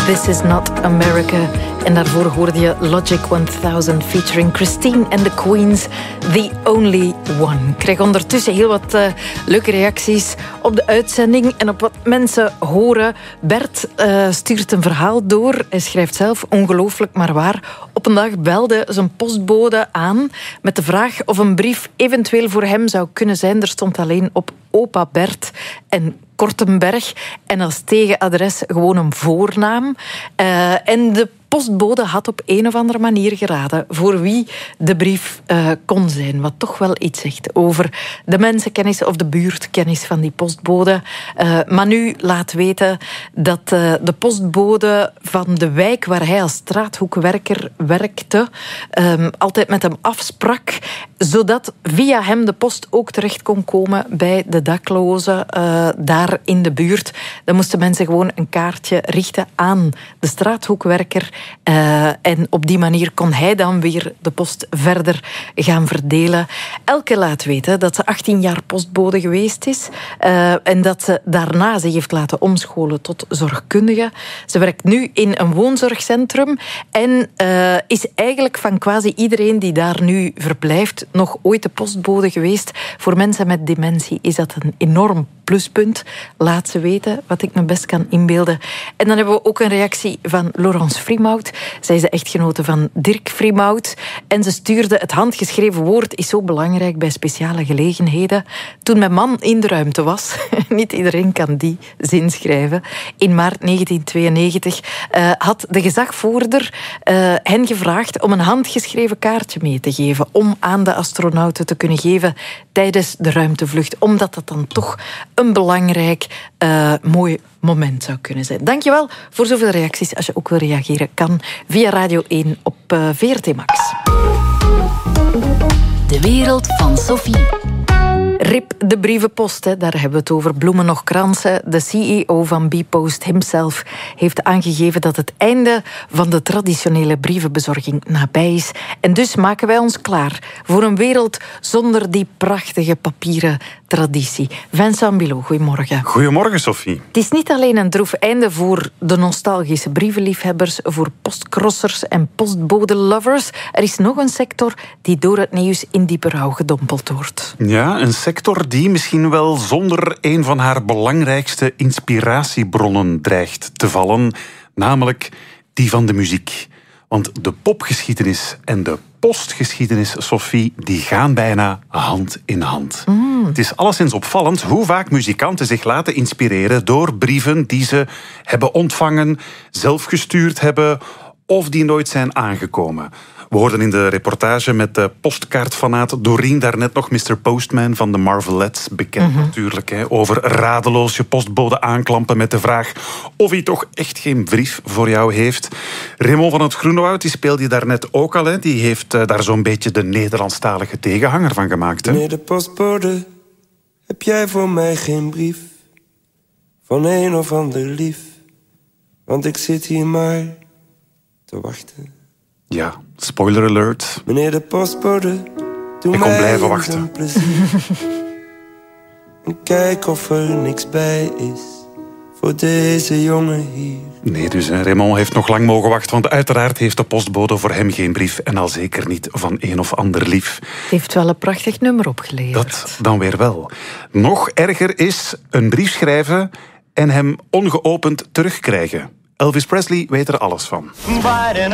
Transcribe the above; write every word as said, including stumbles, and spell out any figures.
This is not America. En daarvoor hoorde je Logic honderd featuring Christine and the Queens, The Only One. Ik krijg ondertussen heel wat uh, leuke reacties op de uitzending en op wat mensen horen. Bert uh, stuurt een verhaal door. Hij schrijft zelf, ongelooflijk maar waar. Op een dag belde zijn postbode aan met de vraag of een brief eventueel voor hem zou kunnen zijn. Er stond alleen op opa Bert en Kortenberg en als tegenadres gewoon een voornaam. Uh, en de postbode had op een of andere manier geraden voor wie de brief uh, kon zijn. Wat toch wel iets zegt over de mensenkennis of de buurtkennis van die postbode. Uh, Manu laat weten dat uh, de postbode van de wijk waar hij als straathoekwerker werkte um, altijd met hem afsprak, zodat via hem de post ook terecht kon komen bij de daklozen uh, daar in de buurt. Dan moesten mensen gewoon een kaartje richten aan de straathoekwerker. Uh, en op die manier kon hij dan weer de post verder gaan verdelen. Elke laat weten dat ze achttien jaar postbode geweest is. Uh, en dat ze daarna zich heeft laten omscholen tot zorgkundige. Ze werkt nu in een woonzorgcentrum. En uh, is eigenlijk van quasi iedereen die daar nu verblijft nog ooit de postbode geweest. Voor mensen met dementie is dat een enorm pluspunt. Laat ze weten, wat ik me best kan inbeelden. En dan hebben we ook een reactie van Laurence Frimaut. Zij is de echtgenote van Dirk Frimaut. En ze stuurde: het handgeschreven woord is zo belangrijk bij speciale gelegenheden. Toen mijn man in de ruimte was, niet iedereen kan die zin schrijven, in maart negentien tweeënnegentig, uh, had de gezagvoerder uh, hen gevraagd om een handgeschreven kaartje mee te geven, om aan de astronauten te kunnen geven tijdens de ruimtevlucht, omdat dat dan toch een belangrijk, uh, mooi moment zou kunnen zijn. Dankjewel voor zoveel reacties. Als je ook wil reageren, kan via Radio één op uh, V R T Max. De wereld van Sophie. Rip de brievenpost, hè, daar hebben we het over. Bloemen nog kransen. De C E O van Bpost himself heeft aangegeven dat het einde van de traditionele brievenbezorging nabij is. En dus maken wij ons klaar voor een wereld zonder die prachtige papieren traditie. Vincent Bilot, goedemorgen. Goedemorgen, Sophie. Het is niet alleen een droef einde voor de nostalgische brievenliefhebbers, voor postcrossers en postbode-lovers. Er is nog een sector die door het nieuws in diepe rouw gedompeld wordt. Ja, een sector die misschien wel zonder een van haar belangrijkste inspiratiebronnen dreigt te vallen, namelijk die van de muziek. Want de popgeschiedenis en de postgeschiedenis, Sophie, die gaan bijna hand in hand. Mm. Het is alleszins opvallend hoe vaak muzikanten zich laten inspireren door brieven die ze hebben ontvangen, zelf gestuurd hebben of die nooit zijn aangekomen. We hoorden in de reportage met de postkaartfanaat Doreen daarnet nog mister Postman van de Marvelettes, bekend mm-hmm. natuurlijk, hè, over radeloos je postbode aanklampen met de vraag of hij toch echt geen brief voor jou heeft. Raymond van het Groenewoud, die speelde je daarnet ook al, hè, die heeft uh, daar zo'n beetje de Nederlandstalige tegenhanger van gemaakt. Hè? Meneer de postbode, heb jij voor mij geen brief van een of ander lief? Want ik zit hier maar te wachten. Ja, spoiler alert. Meneer de postbode, doe ik kon mij blijven wachten. Een plezier. En kijk of er niks bij is voor deze jongen hier. Nee, dus hè, Raymond heeft nog lang mogen wachten, want uiteraard heeft de postbode voor hem geen brief en al zeker niet van een of ander lief. Het heeft wel een prachtig nummer opgeleverd. Dat dan weer wel. Nog erger is een brief schrijven en hem ongeopend terugkrijgen. Elvis Presley weet er alles van.